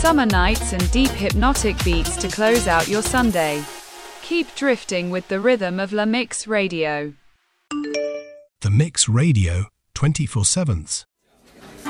summer nights and deep hypnotic beats to close out your Sunday. Keep drifting with the rhythm of La Mix Radio. The Mix Radio 24/7.